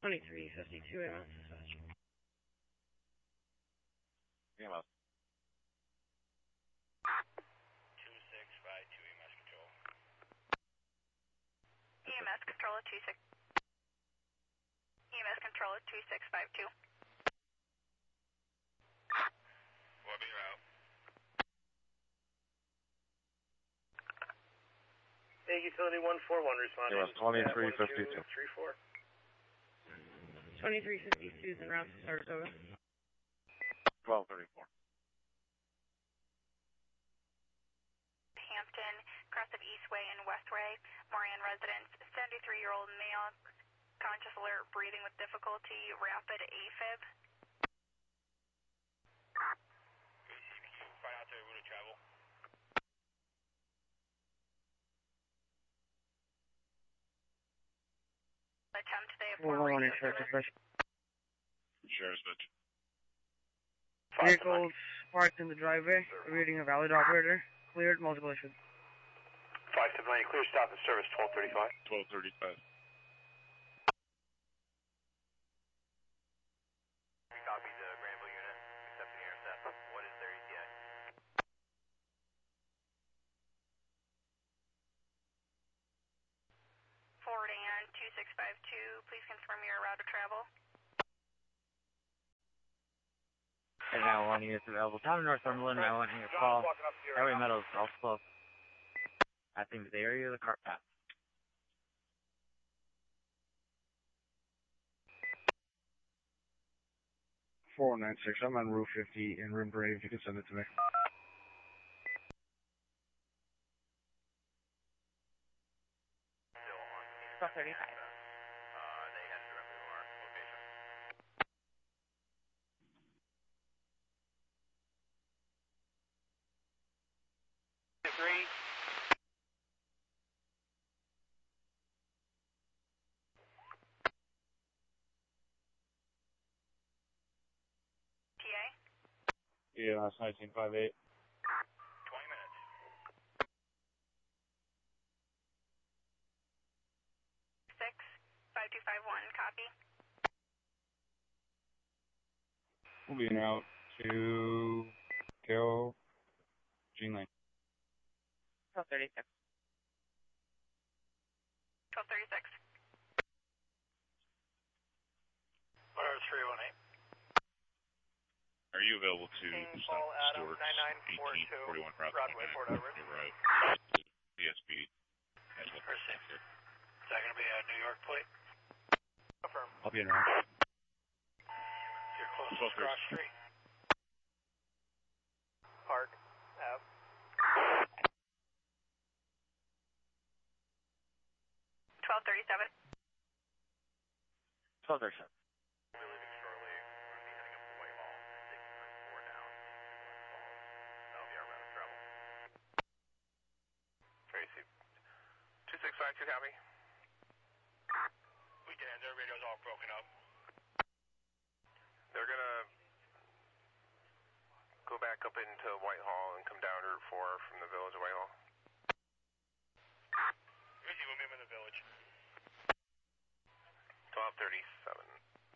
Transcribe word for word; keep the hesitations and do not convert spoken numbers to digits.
twenty-three fifty-two A M S dispatch. A M S. two six five two E M S control. E M S control at two six. E M S control at two six five two. What be route? Hey, utility one four one responding. A M S twenty-three fifty-two. three four. twenty-three fifty-two is en route to Saratoga. twelve thirty-four. Hampton, cross of Eastway and Westway, Moran residence, seventy-three-year-old male, conscious alert, breathing with difficulty, rapid AFib. Find out their route of travel. Attempt today at four one one in short dispatch. Sheriff's bitch. Vehicles parked in the driveway, reading a valid operator. Cleared, multiple issues. five seven nine, clear stop and service twelve thirty-five. twelve thirty-five. Copy the Granville unit, accepting intercept. What is their E T A? Forward and two six five two, please confirm your route of travel. And now one unit available. Town of Northumberland, I want you to call. Highway Meadows, all slow. I think the area of the cart path. four one nine six, I'm on Route fifty in Rim Brave. You can send it to me. twelve thirty-five. Uh, they headed directly to our location. Three. T A? Yeah, that's nineteen fifty-eight. twenty minutes. six five two five one, copy. We'll be en route to Carroll, Gene Lane. twelve thirty-six. twelve thirty-six. Order three one eight. Are you available to King Stewart Paul Adam nine nine four eighteen two forty-one Cross Broadway, Port Everett. Right. P S B. Received. Is that going to be a New York plate? Confirm. I'll be en route. You're close to twelve Cross Street. Park. Ave. twelve thirty-seven. twelve thirty-seven. We'll be leaving shortly. We're going to be heading up to Whitehall, taking route four down to Glens Falls. That'll be our route of travel. Tracy. two six five two, copy. Lieutenant, their radio's all broken up. They're going to go back up into Whitehall and come down Route four from the village of Whitehall. Easy, we'll meet them in the village. twelve thirty-six.